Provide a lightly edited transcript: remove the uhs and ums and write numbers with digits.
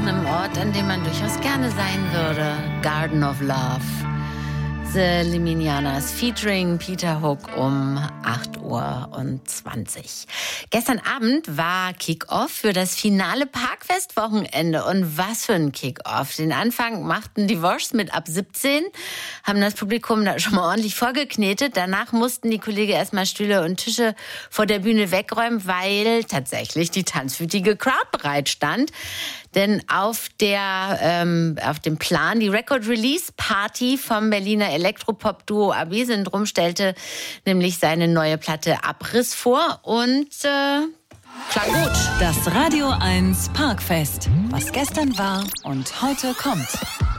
einem Ort, an dem man durchaus gerne sein würde. Garden of Love. The Liminianas featuring Peter Hook um 8:20 Uhr. Gestern Abend war Kick-Off für das finale Parkfest-Wochenende. Und was für ein Kick-Off. Den Anfang machten die Woschs mit ab 17, haben das Publikum da schon mal ordentlich vorgeknetet. Danach mussten die Kollegen erstmal Stühle und Tische vor der Bühne wegräumen, weil tatsächlich die tanzwütige Crowd bereit stand. Denn auf dem Plan, die Record-Release-Party vom Berliner Elektropop-Duo AB-Syndrom stellte nämlich seine neue Platte Abriss vor und klang gut. Das Radio 1 Parkfest. Was gestern war und heute kommt.